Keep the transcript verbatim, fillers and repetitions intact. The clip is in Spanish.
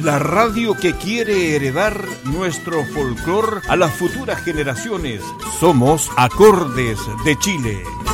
La radio que quiere heredar nuestro folclor a las futuras generaciones. Somos Acordes de Chile.